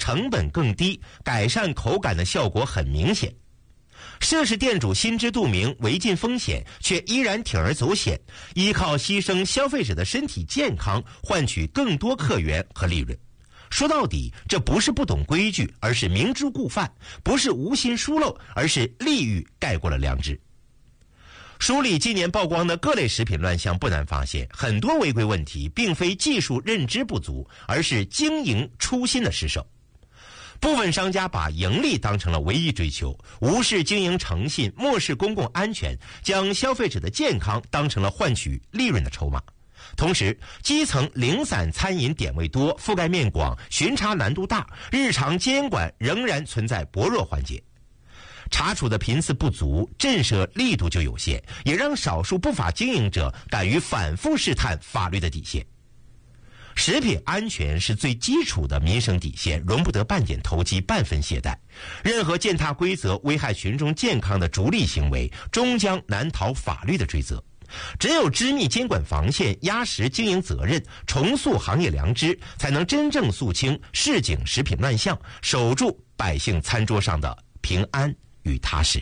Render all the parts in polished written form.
成本更低，改善口感的效果很明显。涉事店主心知肚明，违禁风险，却依然铤而走险，依靠牺牲消费者的身体健康换取更多客源和利润。说到底，这不是不懂规矩，而是明知故犯；不是无心疏漏，而是利欲盖过了良知。梳理今年曝光的各类食品乱象，不难发现，很多违规问题并非技术认知不足，而是经营初心的失守。部分商家把盈利当成了唯一追求，无视经营诚信，漠视公共安全，将消费者的健康当成了换取利润的筹码。同时，基层零散餐饮点位多，覆盖面广，巡查难度大，日常监管仍然存在薄弱环节。查处的频次不足，震慑力度就有限，也让少数不法经营者敢于反复试探法律的底线。食品安全是最基础的民生底线，容不得半点投机、半分懈怠。任何践踏规则、危害群众健康的逐利行为，终将难逃法律的追责。只有织密监管防线，压实经营责任，重塑行业良知，才能真正肃清市井食品乱象，守住百姓餐桌上的平安与踏实。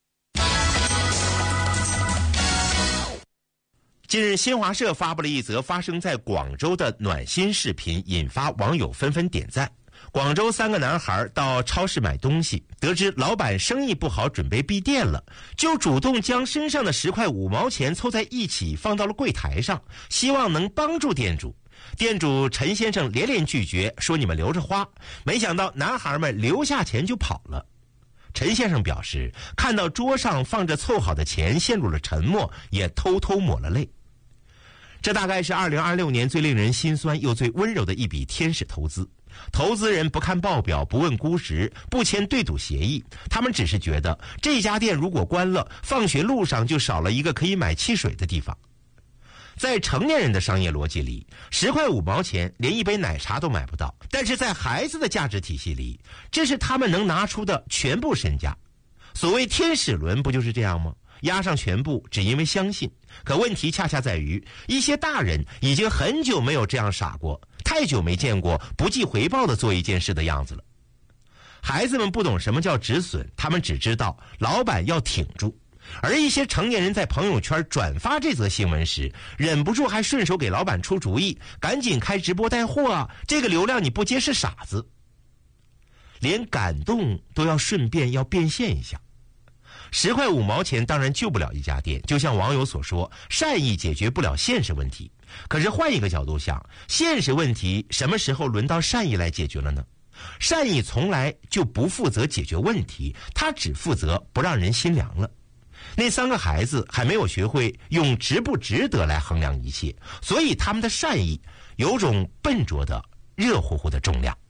近日，新华社发布了一则发生在广州的暖心视频，引发网友纷纷点赞。广州3个男孩到超市买东西，得知老板生意不好，准备闭店了，就主动将身上的10块5毛钱凑在一起放到了柜台上，希望能帮助店主。店主陈先生连连拒绝，说你们留着花。没想到男孩们留下钱就跑了。陈先生表示，看到桌上放着凑好的钱，陷入了沉默，也偷偷抹了泪。这大概是2026年最令人心酸又最温柔的一笔天使投资。投资人不看报表，不问估值，不签对赌协议，他们只是觉得这家店如果关了，放学路上就少了一个可以买汽水的地方。在成年人的商业逻辑里，10块5毛钱连一杯奶茶都买不到，但是在孩子的价值体系里，这是他们能拿出的全部身家。所谓天使轮不就是这样吗？押上全部只因为相信。可问题恰恰在于，一些大人已经很久没有这样傻过，太久没见过不计回报的做一件事的样子了。孩子们不懂什么叫止损，他们只知道老板要挺住。而一些成年人在朋友圈转发这则新闻时，忍不住还顺手给老板出主意，赶紧开直播带货啊，这个流量你不接是傻子。连感动都要顺便要变现一下。10块5毛钱当然救不了一家店，就像网友所说，善意解决不了现实问题。可是换一个角度想，现实问题什么时候轮到善意来解决了呢？善意从来就不负责解决问题，他只负责不让人心凉了。那3个孩子还没有学会用值不值得来衡量一切，所以他们的善意有种笨拙的热乎乎的重量。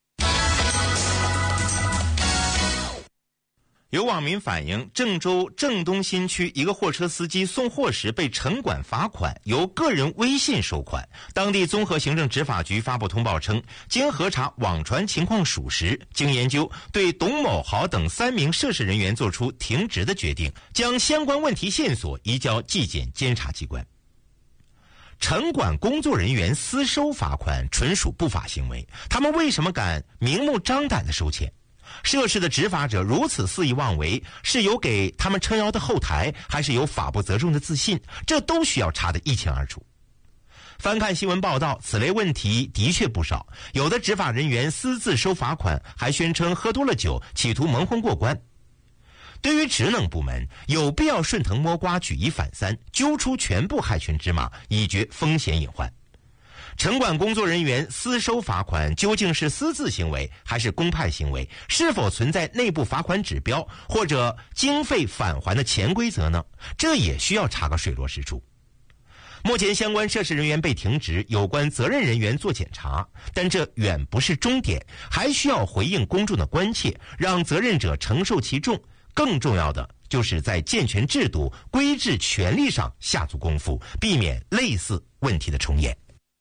有网民反映，郑州郑东新区一个货车司机送货时被城管罚款，由个人微信收款。当地综合行政执法局发布通报称，经核查网传情况属实，经研究，对董某豪等3名涉事人员作出停职的决定，将相关问题线索移交纪检监察机关。城管工作人员私收罚款纯属不法行为，他们为什么敢明目张胆地收钱？涉事的执法者如此肆意妄为，是有给他们撑腰的后台，还是有法不责众的自信？这都需要查得一清二楚。翻看新闻报道，此类问题的确不少，有的执法人员私自收罚款，还宣称喝多了酒，企图蒙混过关。对于职能部门，有必要顺藤摸瓜，举一反三，揪出全部害群之马，以绝风险隐患。城管工作人员私收罚款究竟是私自行为还是公派行为？是否存在内部罚款指标或者经费返还的潜规则呢？这也需要查个水落石出。目前相关涉事人员被停职，有关责任人员做检查，但这远不是终点，还需要回应公众的关切，让责任者承受其重。更重要的就是在健全制度、规制权力上下足功夫，避免类似问题的重演。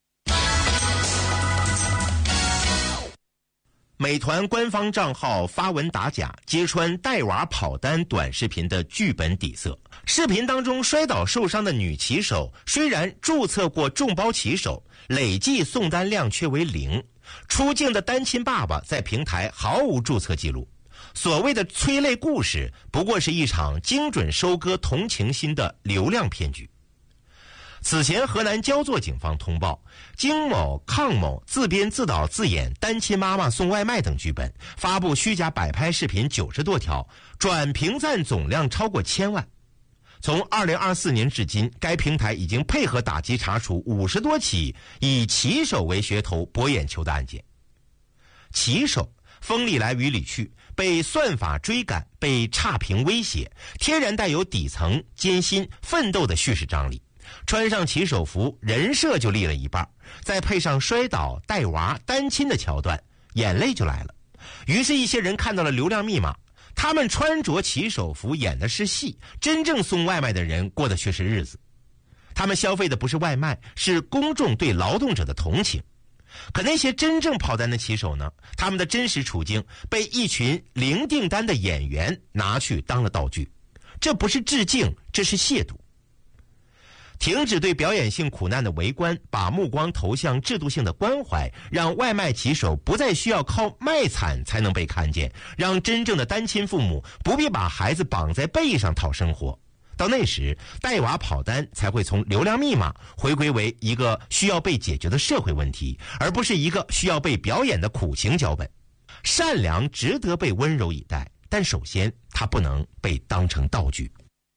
美团官方账号发文打假，揭穿带娃跑单短视频的剧本底色。视频当中摔倒受伤的女骑手，虽然注册过众包骑手，累计送单量却为0。 出镜的单亲爸爸在平台毫无注册记录。所谓的催泪故事，不过是一场精准收割同情心的流量骗局。此前，河南焦作警方通报，金某、康某自编自导自演单亲妈妈送外卖等剧本，发布虚假摆拍视频90多条，转评赞总量超过1000万。从2024年至今，该平台已经配合打击查处50多起以骑手为噱头博眼球的案件。骑手风里来雨里去，被算法追赶，被差评威胁，天然带有底层艰辛奋斗的叙事张力。穿上骑手服，人设就立了一半，再配上摔倒、带娃、单亲的桥段，眼泪就来了。于是，一些人看到了流量密码，他们穿着骑手服演的是戏，真正送外卖的人过的却是日子。他们消费的不是外卖，是公众对劳动者的同情。可那些真正跑单的骑手呢？他们的真实处境被一群零订单的演员拿去当了道具，这不是致敬，这是亵渎。停止对表演性苦难的围观，把目光投向制度性的关怀，让外卖骑手不再需要靠卖惨才能被看见，让真正的单亲父母不必把孩子绑在背上讨生活。到那时，带娃跑单才会从流量密码回归为一个需要被解决的社会问题，而不是一个需要被表演的苦情脚本。善良值得被温柔以待，但首先它不能被当成道具。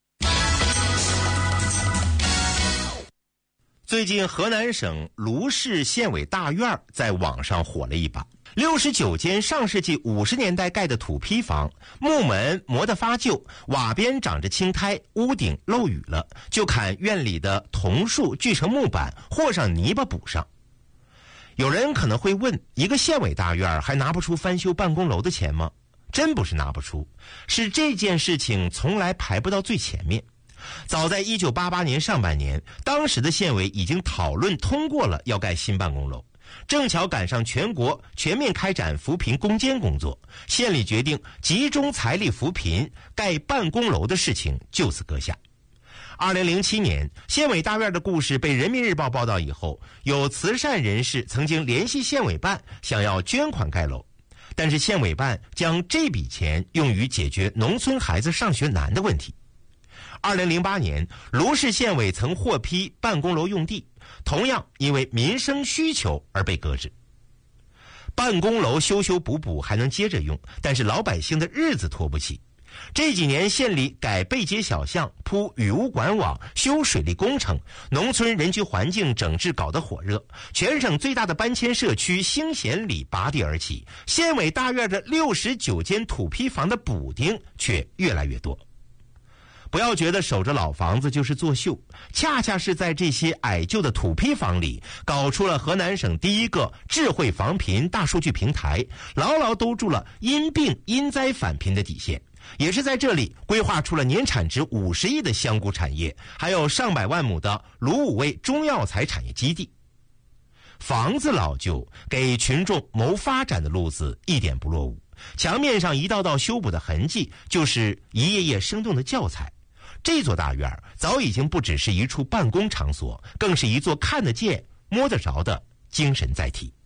最近，河南省卢氏县委大院在网上火了一把。69间上世纪50年代盖的土坯房，木门磨得发旧，瓦边长着青苔，屋顶漏雨了，就砍院里的桐树锯成木板，和上泥巴补上。有人可能会问，一个县委大院还拿不出翻修办公楼的钱吗？真不是拿不出，是这件事情从来排不到最前面。早在1988年上半年，当时的县委已经讨论通过了要盖新办公楼，正巧赶上全国全面开展扶贫攻坚工作，县里决定集中财力扶贫，盖办公楼的事情就此搁下。2007年，县委大院的故事被人民日报报道以后，有慈善人士曾经联系县委办，想要捐款盖楼，但是县委办将这笔钱用于解决农村孩子上学难的问题。2008年，卢氏县委曾获批办公楼用地，同样因为民生需求而被搁置。办公楼修修补补还能接着用，但是老百姓的日子拖不起。这几年县里改背街小巷、铺雨污管网、修水利工程，农村人居环境整治搞得火热，全省最大的搬迁社区兴贤里拔地而起，县委大院的69间土坯房的补丁却越来越多。不要觉得守着老房子就是作秀，恰恰是在这些矮旧的土坯房里，搞出了河南省第一个智慧防贫大数据平台，牢牢兜住了因病因灾返贫的底线。也是在这里规划出了年产值50亿的香菇产业，还有上百万亩的卢武卫中药材产业基地。房子老旧，给群众谋发展的路子一点不落伍，墙面上一道道修补的痕迹，就是一页页生动的教材。这座大院早已经不只是一处办公场所，更是一座看得见摸得着的精神载体。